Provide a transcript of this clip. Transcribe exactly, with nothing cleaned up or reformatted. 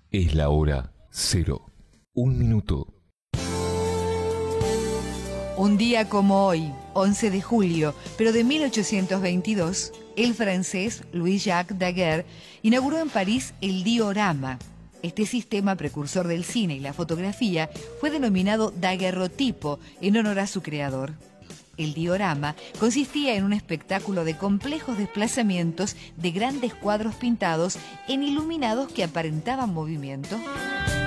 Es la hora cero. Un minuto. Un día como hoy, once de julio, pero de mil ochocientos veintidós, el francés Louis-Jacques Daguerre inauguró en París el diorama. Este sistema precursor del cine y la fotografía fue denominado daguerrotipo en honor a su creador. El diorama consistía en un espectáculo de complejos desplazamientos de grandes cuadros pintados en iluminados que aparentaban movimiento.